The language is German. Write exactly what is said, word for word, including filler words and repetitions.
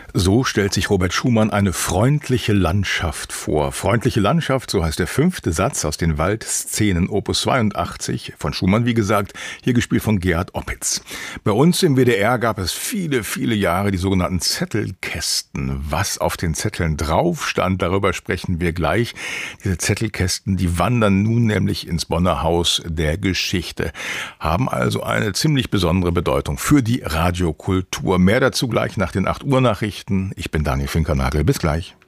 So stellt sich Robert Schumann eine freundliche Landschaft vor. Freundliche Landschaft, so heißt der fünfte Satz aus den Waldszenen Opus zweiundachtzig von Schumann, wie gesagt, hier gespielt von Gerhard Opitz. Bei uns im W D R gab es viele, viele Jahre die sogenannten Zettelkästen. Was auf den Zetteln drauf stand, darüber sprechen wir gleich. Diese Zettelkästen, die wandern nun nämlich ins Bonner Haus der Geschichte, haben also eine ziemlich besondere Bedeutung für die Radiokultur. Mehr dazu gleich nach den acht Uhr Nachrichten. Ich bin Daniel Finkernagel. Bis gleich.